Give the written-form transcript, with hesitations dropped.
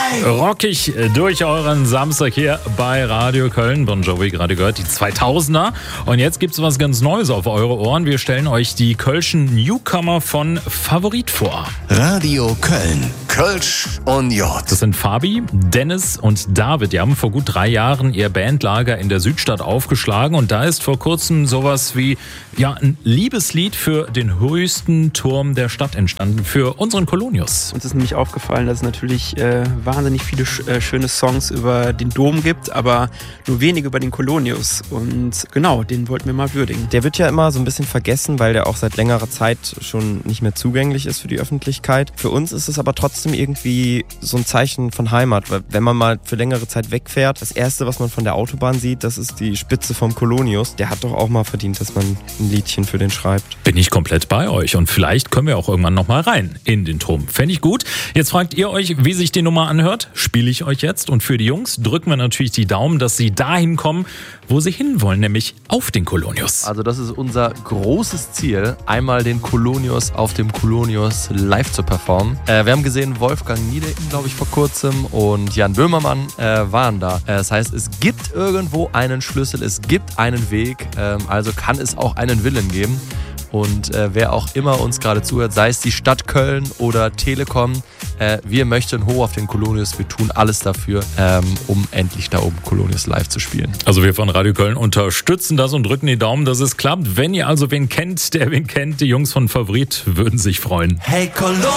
Rockig durch euren Samstag hier bei Radio Köln. Bon Jovi gerade gehört, die 2000er. Und jetzt gibt's was ganz Neues auf eure Ohren. Wir stellen euch die kölschen Newcomer von Favorit vor. Radio Köln. Kölsch und J. Das sind Fabi, Dennis und David. Die haben vor gut 3 Jahren ihr Bandlager in der Südstadt aufgeschlagen. Und da ist vor kurzem sowas wie ein Liebeslied für den höchsten Turm der Stadt entstanden, für unseren Kolonius. Uns ist nämlich aufgefallen, dass es natürlich wahnsinnig viele schöne Songs über den Dom gibt, aber nur wenige über den Kolonius. Und genau, den wollten wir mal würdigen. Der wird ja immer so ein bisschen vergessen, weil der auch seit längerer Zeit schon nicht mehr zugänglich ist für die Öffentlichkeit. Für uns ist es aber trotzdem irgendwie so ein Zeichen von Heimat, weil wenn man mal für längere Zeit wegfährt, das Erste, was man von der Autobahn sieht, das ist die Spitze vom Kolonius. Der hat doch auch mal verdient, dass man ein Liedchen für den schreibt. Bin ich komplett bei euch und vielleicht können wir auch irgendwann nochmal rein in den Turm. Fände ich gut. Jetzt fragt ihr euch, wie sich die Nummer anhört. Spiele ich euch jetzt. Und für die Jungs drücken wir natürlich die Daumen, dass sie dahin kommen, wo sie hinwollen, nämlich auf den Kolonius. Also das ist unser großes Ziel, einmal den Kolonius auf dem Kolonius live zu performen. Wir haben gesehen, Wolfgang Niedecken, glaube ich, vor kurzem und Jan Böhmermann waren da. Das heißt, es gibt irgendwo einen Schlüssel, es gibt einen Weg, also kann es auch einen Willen geben. Und wer auch immer uns gerade zuhört, sei es die Stadt Köln oder Telekom, wir möchten hoch auf den Kolonius. Wir tun alles dafür, um endlich da oben Kolonius live zu spielen. Also wir von Radio Köln unterstützen das und drücken die Daumen, dass es klappt. Wenn ihr also wen kennt, der wen kennt, die Jungs von Favorit würden sich freuen. Hey Kolonius!